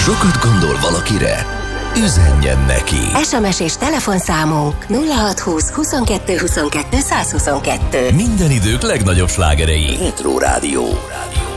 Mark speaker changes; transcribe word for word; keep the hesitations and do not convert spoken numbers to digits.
Speaker 1: Sokat gondol valakire? Üzenjen neki!
Speaker 2: es em es és telefonszámunk nulla hatszázhúsz huszonkettő huszonkettő százhuszonkettő.
Speaker 1: Minden idők legnagyobb slágerei. Retro Rádió.